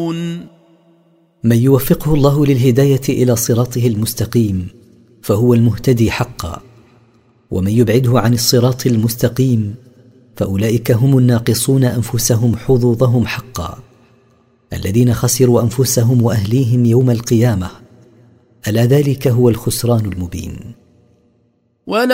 يعلمون. من يوفقه الله للهداية إلى صراطه المستقيم فهو المهتدي حقا، ومن يبعده عن الصراط المستقيم فأولئك هم الناقصون أنفسهم حظوظهم حقا، الذين خسروا أنفسهم وأهليهم يوم القيامة، ألا ذلك هو الخسران المبين.